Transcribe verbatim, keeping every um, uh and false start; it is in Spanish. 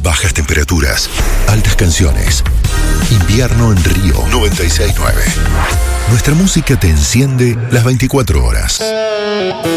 Bajas temperaturas, altas canciones. Invierno en Río noventa y seis punto nueve. Nuestra música te enciende las veinticuatro horas.